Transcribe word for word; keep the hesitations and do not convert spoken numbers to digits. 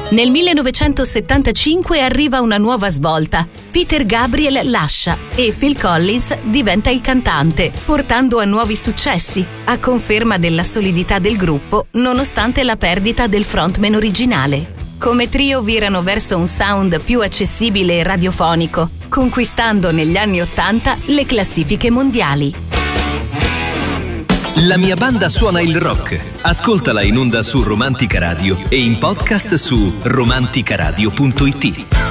Nel millenovecentosettantacinque arriva una nuova svolta. Peter Gabriel lascia e Phil Collins diventa il cantante, portando a nuovi successi, a conferma della solidità del gruppo, nonostante la perdita del frontman originale. Come trio virano verso un sound più accessibile e radiofonico, conquistando negli anni Ottanta le classifiche mondiali. La mia banda suona il rock. Ascoltala in onda su Romantica Radio e in podcast su romanticaradio punto it.